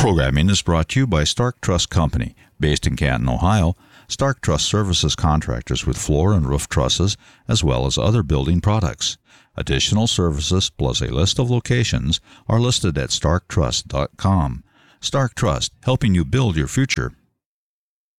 programming is brought to you by Stark Truss Company, based in Canton, Ohio. Stark Truss services contractors with floor and roof trusses, as well as other building products. Additional services plus a list of locations are listed at starktruss.com. Stark Truss, helping you build your future.